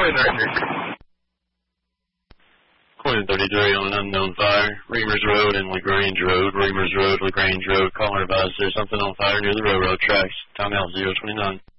morning, Director. Coin 33 on an unknown fire. Reamers Road and LaGrange Road. Reamers Road, LaGrange Road. Caller advised there's something on fire near the railroad tracks. Time out 029.